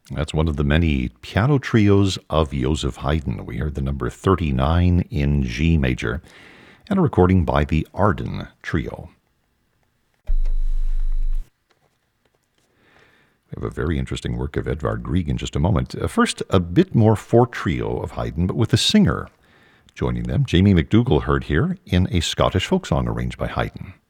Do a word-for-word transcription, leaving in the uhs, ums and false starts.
That's one of the many piano trios of Joseph Haydn. We heard the number thirty-nine in G major, and a recording by the Arden Trio. We have a very interesting work of Edvard Grieg in just a moment. Uh, first, a bit more for trio of Haydn, but with a singer joining them. Jamie McDougall heard here in a Scottish folk song arranged by Haydn.